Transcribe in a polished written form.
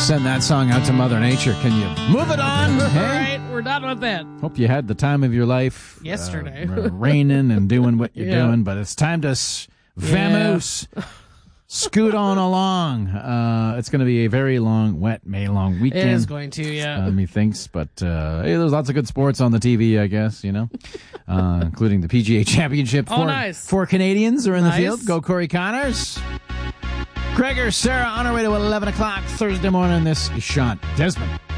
Send that song out to Mother Nature. Can you move it on? All Hey? right, we're done with that. Hope you had the time of your life. Yesterday. Raining and doing what you're Yeah. doing, but it's time to vamoose. Scoot on along. It's going to be a very long, wet, May-long weekend. It is going to, yeah. Methinks, but hey, there's lots of good sports on the TV, I guess, including the PGA Championship. Nice. Four Canadians are in the Nice. field. Go Corey Connors. Gregor, Sarah, on our way to 11 o'clock Thursday morning. This is Sean Desmond.